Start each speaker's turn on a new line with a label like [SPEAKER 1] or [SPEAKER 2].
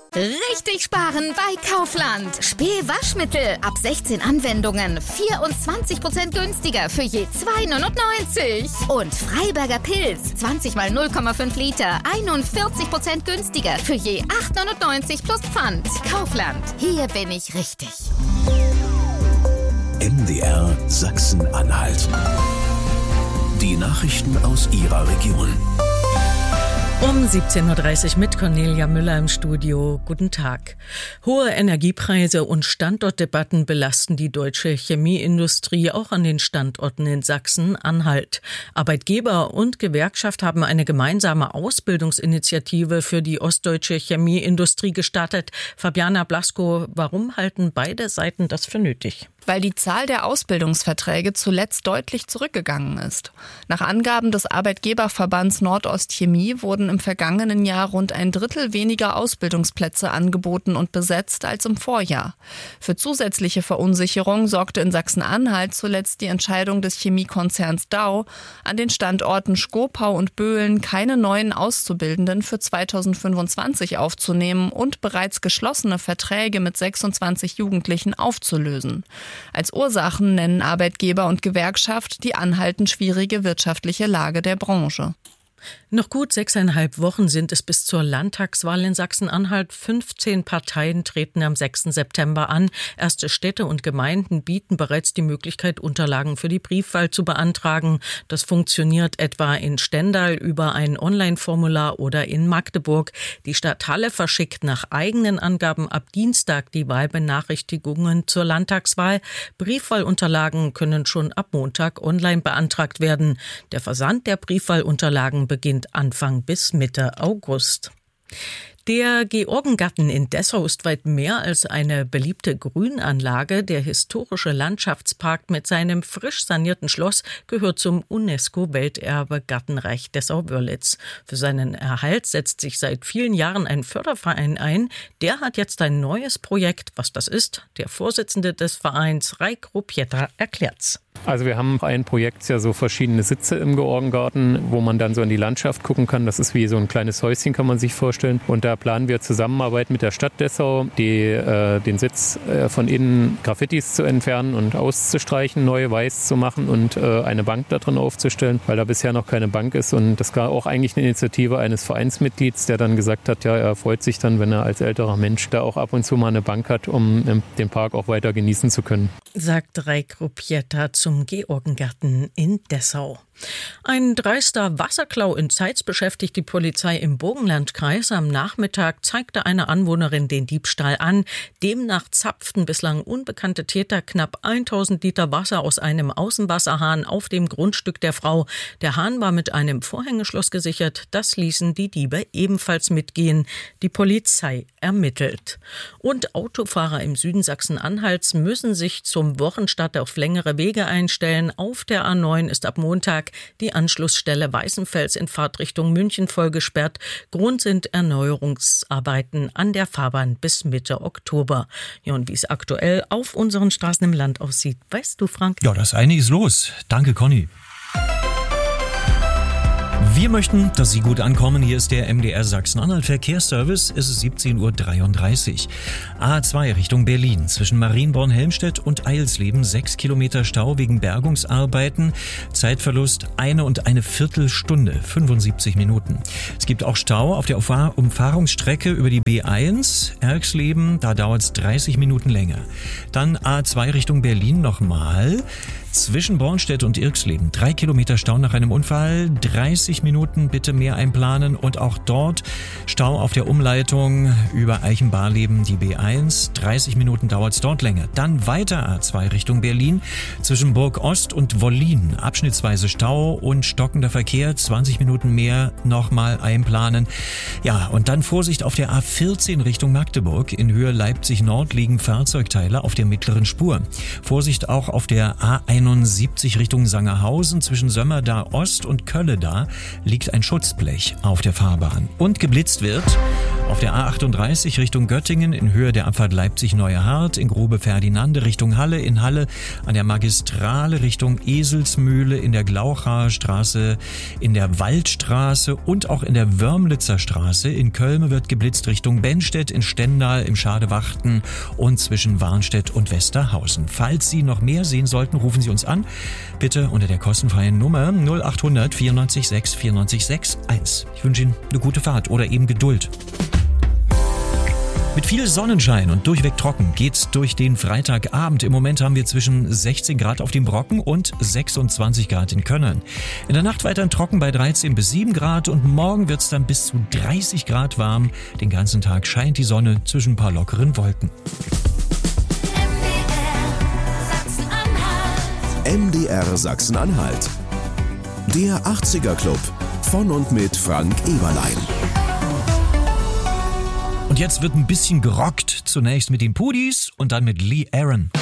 [SPEAKER 1] Richtig sparen bei Kaufland. Spee-Waschmittel ab 16 Anwendungen 24% günstiger für je 2,99. Und Freiberger Pilz 20 mal 0,5 Liter 41% günstiger für je 8,99 plus Pfand. Kaufland, hier bin ich richtig.
[SPEAKER 2] MDR Sachsen-Anhalt. Die Nachrichten aus Ihrer Region.
[SPEAKER 3] Um 17.30 Uhr mit Cornelia Müller im Studio. Guten Tag. Hohe Energiepreise und Standortdebatten belasten die deutsche Chemieindustrie auch an den Standorten in Sachsen-Anhalt. Arbeitgeber und Gewerkschaft haben eine gemeinsame Ausbildungsinitiative für die ostdeutsche Chemieindustrie gestartet. Fabiana Blasko, warum halten beide Seiten das für nötig?
[SPEAKER 4] Weil die Zahl der Ausbildungsverträge zuletzt deutlich zurückgegangen ist. Nach Angaben des Arbeitgeberverbands Nordostchemie wurden im vergangenen Jahr rund 1/3 weniger Ausbildungsplätze angeboten und besetzt als im Vorjahr. Für zusätzliche Verunsicherung sorgte in Sachsen-Anhalt zuletzt die Entscheidung des Chemiekonzerns Dow, an den Standorten Schkopau und Böhlen keine neuen Auszubildenden für 2025 aufzunehmen und bereits geschlossene Verträge mit 26 Jugendlichen aufzulösen. Als Ursachen nennen Arbeitgeber und Gewerkschaft die anhaltend schwierige wirtschaftliche Lage der Branche.
[SPEAKER 3] Noch gut 6,5 Wochen sind es bis zur Landtagswahl in Sachsen-Anhalt. 15 Parteien treten am 6. September an. Erste Städte und Gemeinden bieten bereits die Möglichkeit, Unterlagen für die Briefwahl zu beantragen. Das funktioniert etwa in Stendal über ein Online-Formular oder in Magdeburg. Die Stadt Halle verschickt nach eigenen Angaben ab Dienstag die Wahlbenachrichtigungen zur Landtagswahl. Briefwahlunterlagen können schon ab Montag online beantragt werden. Der Versand der Briefwahlunterlagen beginnt Anfang bis Mitte August. Der Georgengarten in Dessau ist weit mehr als eine beliebte Grünanlage. Der historische Landschaftspark mit seinem frisch sanierten Schloss gehört zum UNESCO-Welterbe Gartenreich Dessau-Wörlitz. Für seinen Erhalt setzt sich seit vielen Jahren ein Förderverein ein. Der hat jetzt ein neues Projekt. Was das ist, der Vorsitzende des Vereins, Raik Rupieta, erklärt's.
[SPEAKER 5] Also wir haben ein Projekt, ja so verschiedene Sitze im Georgengarten, wo man dann so in die Landschaft gucken kann. Das ist wie so ein kleines Häuschen, kann man sich vorstellen. Und da planen wir Zusammenarbeit mit der Stadt Dessau, den Sitz von innen Graffitis zu entfernen und auszustreichen, neu weiß zu machen und eine Bank da drin aufzustellen, weil da bisher noch keine Bank ist. Und das war auch eigentlich eine Initiative eines Vereinsmitglieds, der dann gesagt hat, ja, er freut sich dann, wenn er als älterer Mensch da auch ab und zu mal eine Bank hat, um den Park auch weiter genießen zu können.
[SPEAKER 3] Sagt Raik Rupieta zum Georgengarten in Dessau. Ein dreister Wasserklau in Zeitz beschäftigt die Polizei im Burgenlandkreis. Am Nachmittag zeigte eine Anwohnerin den Diebstahl an. Demnach zapften bislang unbekannte Täter knapp 1000 Liter Wasser aus einem Außenwasserhahn auf dem Grundstück der Frau. Der Hahn war mit einem Vorhängeschloss gesichert. Das ließen die Diebe ebenfalls mitgehen. Die Polizei ermittelt. Und Autofahrer im Süden Sachsen-Anhalts müssen sich zum Wochenstart auf längere Wege einstellen. Auf der A9 ist ab Montag die Anschlussstelle Weißenfels in Fahrtrichtung München voll gesperrt. Grund sind Erneuerungsarbeiten an der Fahrbahn bis Mitte Oktober. Ja, und wie es aktuell auf unseren Straßen im Land aussieht, weißt du, Frank?
[SPEAKER 6] Ja, das eine ist los. Danke, Conny. Wir möchten, dass Sie gut ankommen. Hier ist der MDR Sachsen-Anhalt Verkehrsservice. Es ist 17.33 Uhr. A2 Richtung Berlin. Zwischen Marienborn-Helmstedt und Eilsleben 6 Kilometer Stau wegen Bergungsarbeiten. Zeitverlust 1,25 Stunde, 75 Minuten. Es gibt auch Stau auf der Umfahrungsstrecke über die B1 Erxleben. Da dauert es 30 Minuten länger. Dann A2 Richtung Berlin nochmal. Zwischen Bornstedt und Irxleben 3 Kilometer Stau nach einem Unfall, 30 Minuten bitte mehr einplanen und auch dort Stau auf der Umleitung über Eichenbarleben, die B1, 30 Minuten dauert es dort länger. Dann weiter A2 Richtung Berlin, zwischen Burg Ost und Wollin, abschnittsweise Stau und stockender Verkehr, 20 Minuten mehr nochmal einplanen. Ja, und dann Vorsicht auf der A14 Richtung Magdeburg, in Höhe Leipzig-Nord liegen Fahrzeugteile auf der mittleren Spur. Vorsicht auch auf der A71 Richtung Sangerhausen, zwischen Sömmerda Ost und Kölleda liegt ein Schutzblech auf der Fahrbahn. Und geblitzt wird Auf der A38 Richtung Göttingen in Höhe der Abfahrt Leipzig-Neue Hart, in Grube-Ferdinande Richtung Halle, in Halle an der Magistrale Richtung Eselsmühle, in der Glauchaer Straße, in der Waldstraße und auch in der Wörmlitzer Straße. In Köln wird geblitzt Richtung Benstedt, in Stendal, im Schadewachten und zwischen Warnstedt und Westerhausen. Falls Sie noch mehr sehen sollten, rufen Sie uns an. Bitte unter der kostenfreien Nummer 0800 94 6 94 61. Ich wünsche Ihnen eine gute Fahrt oder eben Geduld. Mit viel Sonnenschein und durchweg trocken geht's durch den Freitagabend. Im Moment haben wir zwischen 16 Grad auf dem Brocken und 26 Grad in Könnern. In der Nacht weiterhin trocken bei 13 bis 7 Grad und morgen wird's dann bis zu 30 Grad warm. Den ganzen Tag scheint die Sonne zwischen ein paar lockeren Wolken.
[SPEAKER 2] MDR Sachsen-Anhalt. Der 80er Club von und mit Frank Eberlein.
[SPEAKER 6] Und jetzt wird ein bisschen gerockt. Zunächst mit den Pudis und dann mit Lee Aaron.